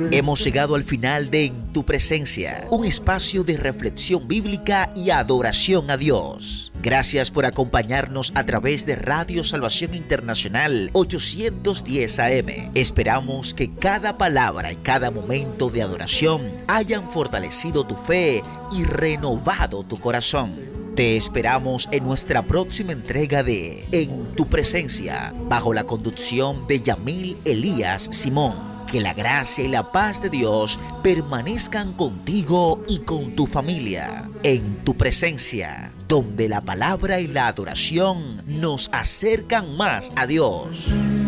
Hemos llegado al final de En Tu Presencia, un espacio de reflexión bíblica y adoración a Dios. Gracias por acompañarnos a través de Radio Salvación Internacional 810 AM. Esperamos que cada palabra y cada momento de adoración hayan fortalecido tu fe y renovado tu corazón. Te esperamos en nuestra próxima entrega de En Tu Presencia, bajo la conducción de Yamil Elías Simón. Que la gracia y la paz de Dios permanezcan contigo y con tu familia. En Tu Presencia, donde la palabra y la adoración nos acercan más a Dios.